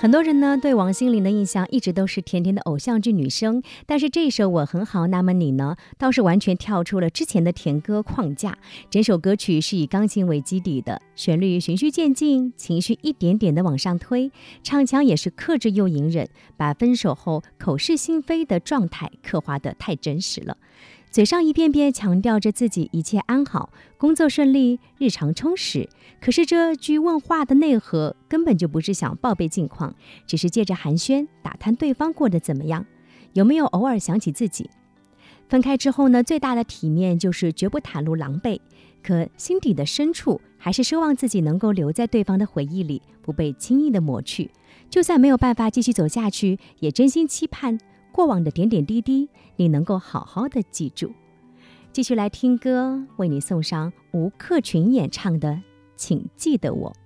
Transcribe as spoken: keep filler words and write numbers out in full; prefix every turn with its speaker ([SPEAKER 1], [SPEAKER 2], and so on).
[SPEAKER 1] 很多人呢对王心凌的印象一直都是甜甜的偶像剧女生，但是这首《我很好，那么你呢》倒是完全跳出了之前的甜歌框架。整首歌曲是以钢琴为基底的，旋律循序渐进，情绪一点点的往上推，唱腔也是克制又隐忍，把分手后口是心非的状态刻画得太真实了。嘴上一遍遍强调着自己一切安好，工作顺利，日常充实，可是这句问话的内核根本就不是想报备近况，只是借着寒暄打探对方过得怎么样，有没有偶尔想起自己。分开之后呢，最大的体面就是绝不袒露狼狈，可心底的深处还是奢望自己能够留在对方的回忆里，不被轻易的抹去。就算没有办法继续走下去，也真心期盼过往的点点滴滴你能够好好的记住。继续来听歌，为你送上吴克群演唱的《请记得我》。